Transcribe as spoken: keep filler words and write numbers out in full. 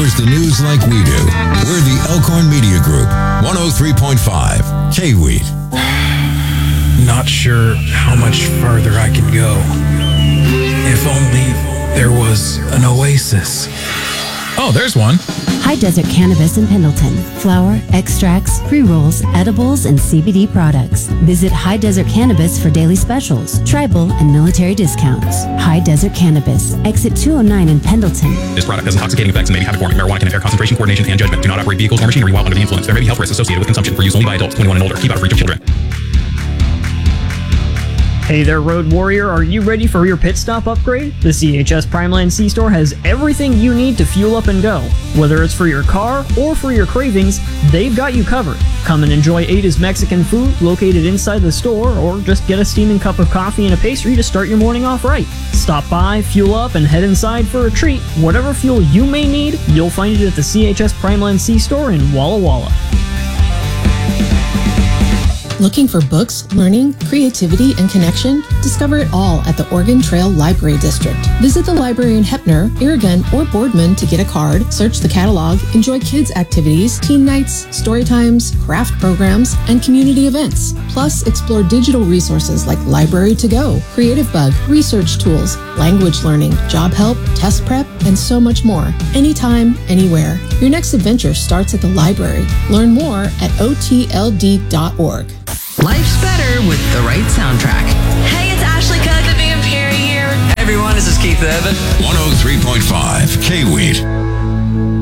covers the news like we do. We're the Elkhorn Media Group, one oh three point five, K-Wheat. Not sure how much farther I can go. If only there was an oasis. Oh, there's one. High Desert Cannabis in Pendleton. Flower, extracts, pre-rolls, edibles, and C B D products. Visit High Desert Cannabis for daily specials, tribal, and military discounts. High Desert Cannabis. Exit two oh nine in Pendleton. This product has intoxicating effects and may be habit-forming. Marijuana can impair concentration, coordination, and judgment. Do not operate vehicles or machinery while under the influence. There may be health risks associated with consumption. For use only by adults twenty-one and older. Keep out of reach of children. Hey there, Road Warrior, are you ready for your pit stop upgrade? The C H S Primeland C-Store has everything you need to fuel up and go. Whether it's for your car or for your cravings, they've got you covered. Come and enjoy Ada's Mexican food located inside the store, or just get a steaming cup of coffee and a pastry to start your morning off right. Stop by, fuel up, and head inside for a treat. Whatever fuel you may need, you'll find it at the C H S Primeland C-Store in Walla Walla. Looking for books, learning, creativity, and connection? Discover it all at the Oregon Trail Library District. Visit the library in Heppner, Irrigan, or Boardman to get a card, search the catalog, enjoy kids' activities, teen nights, story times, craft programs, and community events. Plus, explore digital resources like Library to Go, Creative Bug, research tools, language learning, job help, test prep, and so much more. Anytime, anywhere. Your next adventure starts at the library. Learn more at O T L D dot org. Life's better with the right soundtrack. Hey, it's Ashley Cook, the Van Perry here. Hey everyone, this is Keith Urban. one oh three point five, K-Wheat.